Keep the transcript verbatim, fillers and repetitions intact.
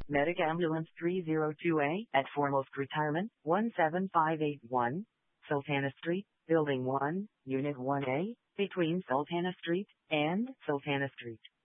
Medic Ambulance three oh two A at Foremost Retirement, one seven five eight one, Sultana Street, Building one, Unit one A, between Sultana Street and Sultana Street.